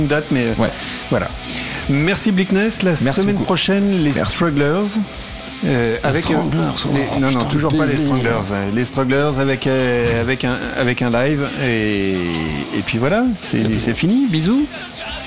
date, mais voilà. Merci Bleakness. La semaine prochaine, les Strugglers. Avec non, toujours pas les Stranglers. Les Strugglers avec un live et puis voilà, c'est fini. Bisous.